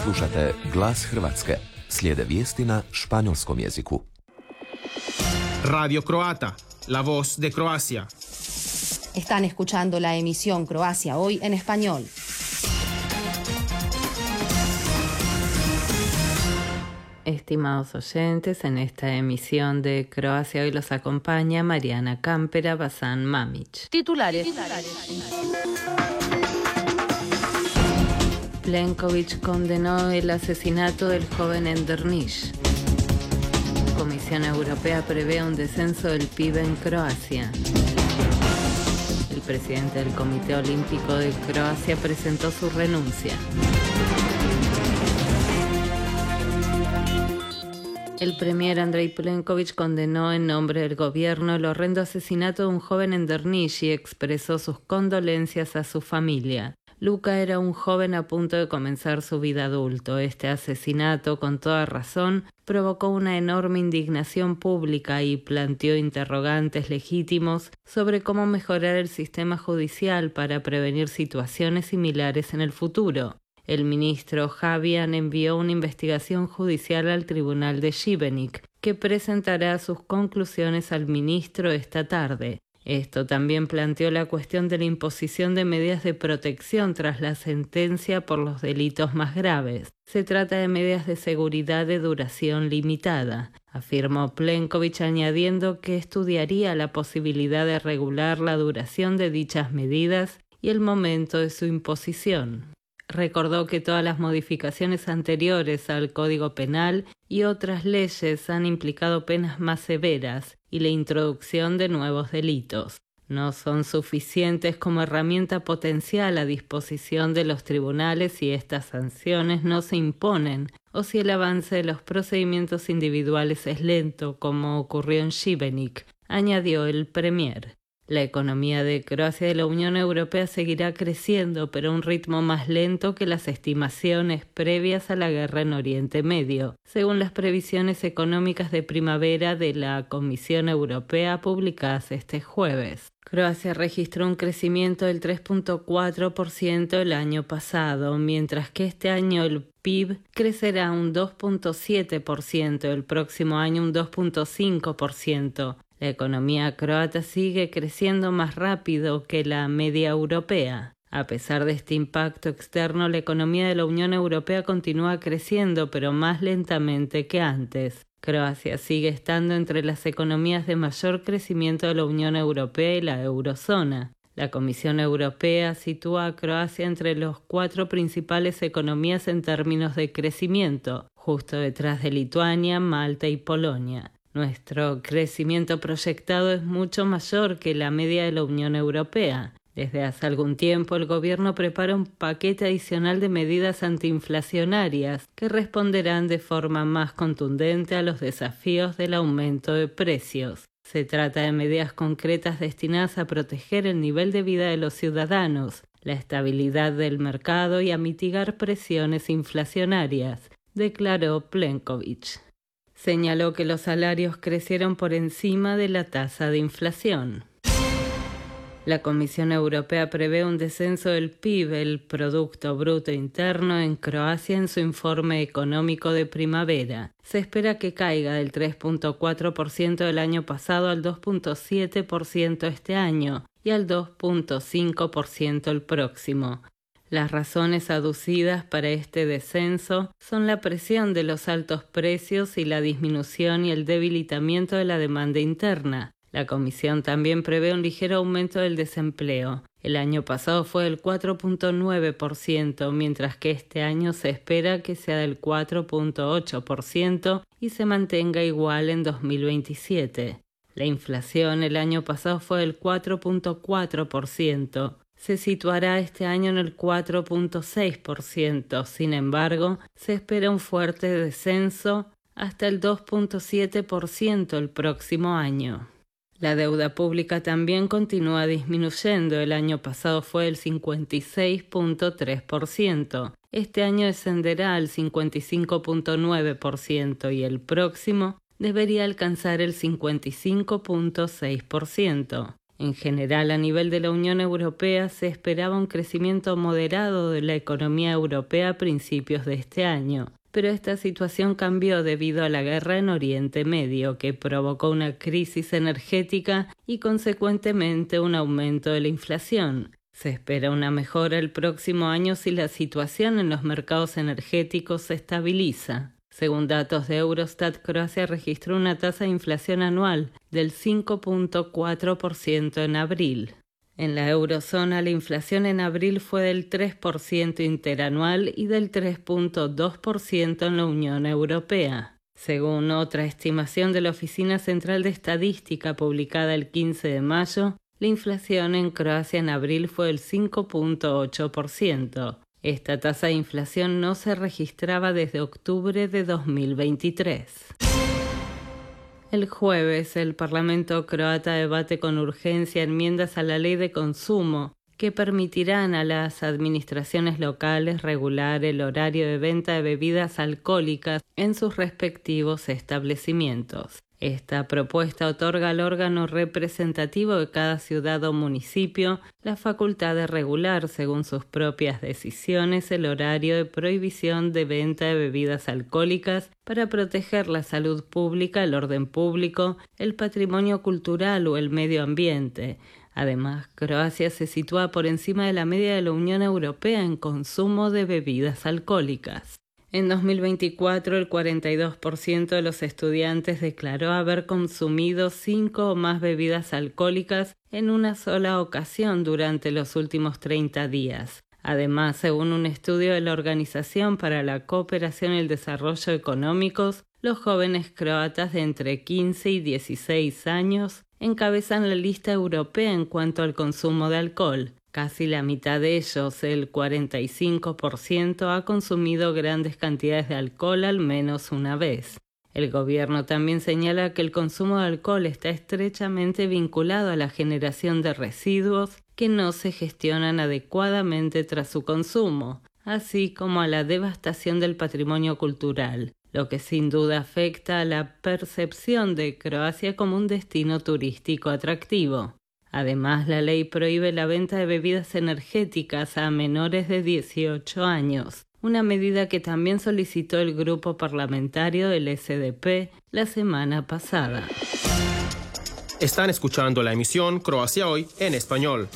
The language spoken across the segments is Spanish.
Slušate Glas Hrvatske. Slijede vijesti na španjolskom jeziku. Radio Croata, la voz de Croacia. Están escuchando la emisión Croacia Hoy en español. Estimados oyentes, en esta emisión de Croacia Hoy los acompaña Mariana Campera, Bazán Mamić. Titulares. Plenković condenó el asesinato del joven en Drniš. Comisión Europea prevé un descenso del PIB en Croacia. El presidente del Comité Olímpico de Croacia presentó su renuncia. El premier Andrej Plenković condenó en nombre del gobierno el horrendo asesinato de un joven en Drniš y expresó sus condolencias a su familia. Luka era un joven a punto de comenzar su vida adulto. Este asesinato, con toda razón, provocó una enorme indignación pública y planteó interrogantes legítimos sobre cómo mejorar el sistema judicial para prevenir situaciones similares en el futuro. El ministro Javian envió una investigación judicial al tribunal de Šibenik, que presentará sus conclusiones al ministro esta tarde. Esto también planteó la cuestión de la imposición de medidas de protección tras la sentencia por los delitos más graves. Se trata de medidas de seguridad de duración limitada, afirmó Plenković, añadiendo que estudiaría la posibilidad de regular la duración de dichas medidas y el momento de su imposición. Recordó que todas las modificaciones anteriores al Código Penal y otras leyes han implicado penas más severas y la introducción de nuevos delitos. No son suficientes como herramienta potencial a disposición de los tribunales si estas sanciones no se imponen o si el avance de los procedimientos individuales es lento, como ocurrió en Šibenik, añadió el premier. La economía de Croacia y de la Unión Europea seguirá creciendo, pero a un ritmo más lento que las estimaciones previas a la guerra en Oriente Medio, según las previsiones económicas de primavera de la Comisión Europea publicadas este jueves. Croacia registró un crecimiento del 3.4% el año pasado, mientras que este año el PIB crecerá un 2.7%, el próximo año un 2.5%. La economía croata sigue creciendo más rápido que la media europea. A pesar de este impacto externo, la economía de la Unión Europea continúa creciendo, pero más lentamente que antes. Croacia sigue estando entre las economías de mayor crecimiento de la Unión Europea y la eurozona. La Comisión Europea sitúa a Croacia entre las 4 principales economías en términos de crecimiento, justo detrás de Lituania, Malta y Polonia. Nuestro crecimiento proyectado es mucho mayor que la media de la Unión Europea. Desde hace algún tiempo el gobierno prepara un paquete adicional de medidas antiinflacionarias que responderán de forma más contundente a los desafíos del aumento de precios. Se trata de medidas concretas destinadas a proteger el nivel de vida de los ciudadanos, la estabilidad del mercado y a mitigar presiones inflacionarias, declaró Plenković. Señaló que los salarios crecieron por encima de la tasa de inflación. La Comisión Europea prevé un descenso del PIB, el Producto Bruto Interno, en Croacia en su informe económico de primavera. Se espera que caiga del 3.4% del año pasado al 2.7% este año y al 2.5% el próximo. Las razones aducidas para este descenso son la presión de los altos precios y la disminución y el debilitamiento de la demanda interna. La Comisión también prevé un ligero aumento del desempleo. El año pasado fue del 4.9%, mientras que este año se espera que sea del 4.8% y se mantenga igual en 2027. La inflación el año pasado fue del 4.4%. Se situará este año en el 4.6%. Sin embargo, se espera un fuerte descenso hasta el 2.7% el próximo año. La deuda pública también continúa disminuyendo. El año pasado fue el 56.3%. Este año descenderá al 55.9% y el próximo debería alcanzar el 55.6%. En general, a nivel de la Unión Europea se esperaba un crecimiento moderado de la economía europea a principios de este año, pero esta situación cambió debido a la guerra en Oriente Medio, que provocó una crisis energética y consecuentemente un aumento de la inflación. Se espera una mejora el próximo año si la situación en los mercados energéticos se estabiliza. Según datos de Eurostat, Croacia registró una tasa de inflación anual del 5.4% en abril. En la eurozona, la inflación en abril fue del 3% interanual y del 3.2% en la Unión Europea. Según otra estimación de la Oficina Central de Estadística publicada el 15 de mayo, la inflación en Croacia en abril fue del 5.8%. Esta tasa de inflación no se registraba desde octubre de 2023. El jueves, el Parlamento croata debate con urgencia enmiendas a la ley de consumo que permitirán a las administraciones locales regular el horario de venta de bebidas alcohólicas en sus respectivos establecimientos. Esta propuesta otorga al órgano representativo de cada ciudad o municipio la facultad de regular, según sus propias decisiones, el horario de prohibición de venta de bebidas alcohólicas para proteger la salud pública, el orden público, el patrimonio cultural o el medio ambiente. Además, Croacia se sitúa por encima de la media de la Unión Europea en consumo de bebidas alcohólicas. En 2024, el 42% de los estudiantes declaró haber consumido 5 o más bebidas alcohólicas en una sola ocasión durante los últimos 30 días. Además, según un estudio de la Organización para la Cooperación y el Desarrollo Económicos, los jóvenes croatas de entre 15 y 16 años encabezan la lista europea en cuanto al consumo de alcohol. Casi la mitad de ellos, el 45%, ha consumido grandes cantidades de alcohol al menos una vez. El gobierno también señala que el consumo de alcohol está estrechamente vinculado a la generación de residuos que no se gestionan adecuadamente tras su consumo, así como a la devastación del patrimonio cultural, lo que sin duda afecta a la percepción de Croacia como un destino turístico atractivo. Además, la ley prohíbe la venta de bebidas energéticas a menores de 18 años, una medida que también solicitó el grupo parlamentario del SDP la semana pasada. Están escuchando la emisión Croacia Hoy en español.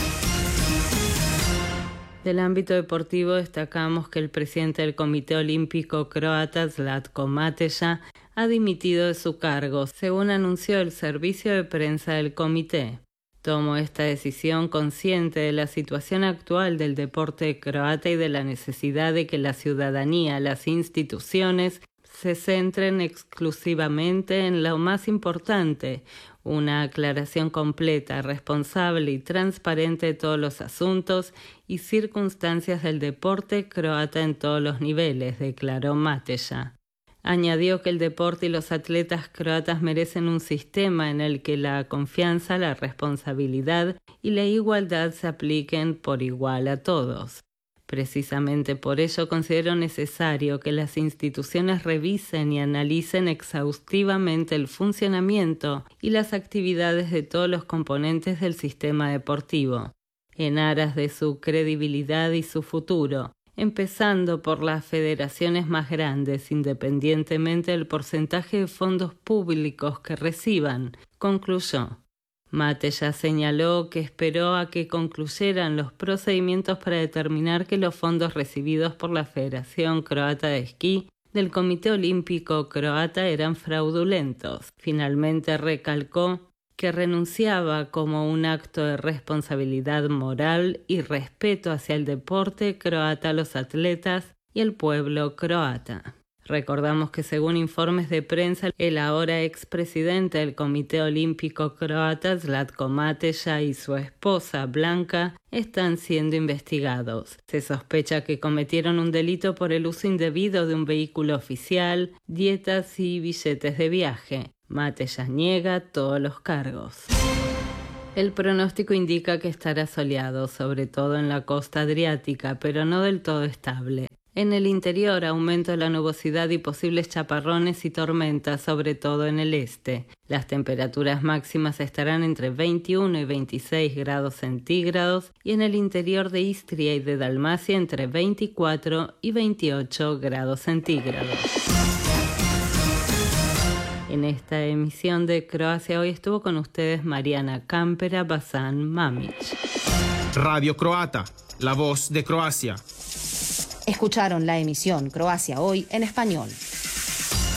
Del ámbito deportivo destacamos que el presidente del Comité Olímpico croata, Zlatko Mateja, ha dimitido de su cargo, según anunció el servicio de prensa del comité. Tomó esta decisión consciente de la situación actual del deporte croata y de la necesidad de que la ciudadanía, las instituciones, se centren exclusivamente en lo más importante, una aclaración completa, responsable y transparente de todos los asuntos y circunstancias del deporte croata en todos los niveles, declaró Mateja. Añadió que el deporte y los atletas croatas merecen un sistema en el que la confianza, la responsabilidad y la igualdad se apliquen por igual a todos. Precisamente por ello considero necesario que las instituciones revisen y analicen exhaustivamente el funcionamiento y las actividades de todos los componentes del sistema deportivo, en aras de su credibilidad y su futuro, empezando por las federaciones más grandes, independientemente del porcentaje de fondos públicos que reciban, concluyó. Mateja señaló que esperó a que concluyeran los procedimientos para determinar que los fondos recibidos por la Federación Croata de Esquí del Comité Olímpico Croata eran fraudulentos. Finalmente recalcó que renunciaba como un acto de responsabilidad moral y respeto hacia el deporte croata, los atletas y el pueblo croata. Recordamos que según informes de prensa, el ahora expresidente del Comité Olímpico Croata, Zlatko Mateja, y su esposa, Blanca, están siendo investigados. Se sospecha que cometieron un delito por el uso indebido de un vehículo oficial, dietas y billetes de viaje. Mateja niega todos los cargos. El pronóstico indica que estará soleado, sobre todo en la costa adriática, pero no del todo estable. En el interior, aumento de la nubosidad y posibles chaparrones y tormentas, sobre todo en el este. Las temperaturas máximas estarán entre 21 y 26 grados centígrados y en el interior de Istria y de Dalmacia entre 24 y 28 grados centígrados. En esta emisión de Croacia Hoy estuvo con ustedes Mariana Campera Bazán Mamić. Radio Croata, la voz de Croacia. Escucharon la emisión Croacia Hoy en español.